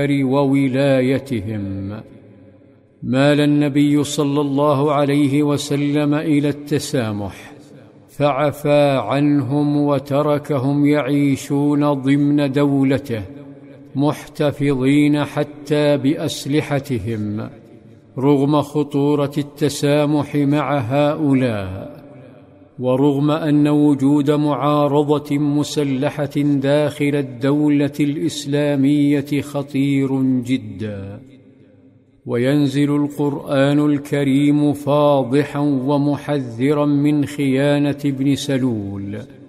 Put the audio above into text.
وولايتهم. مال النبي صلى الله عليه وسلم إلى التسامح، فعفى عنهم وتركهم يعيشون ضمن دولته محتفظين حتى بأسلحتهم، رغم خطورة التسامح مع هؤلاء، ورغم أن وجود معارضة مسلحة داخل الدولة الإسلامية خطير جدا. وينزل القرآن الكريم فاضحا ومحذرا من خيانة ابن سلول